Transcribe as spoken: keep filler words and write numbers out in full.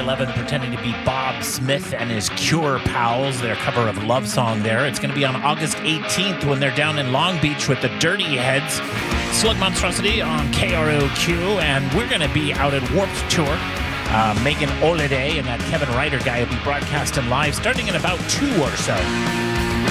eleven pretending to be Bob Smith and his Cure pals, their cover of Love Song there. It's going to be on August eighteenth when they're down in Long Beach with the Dirty Heads. Slug Monstrosity on K R O Q, and we're going to be out at Warped Tour. Uh, Megan Holiday and that Kevin Ryder guy will be broadcasting live starting in about two or so.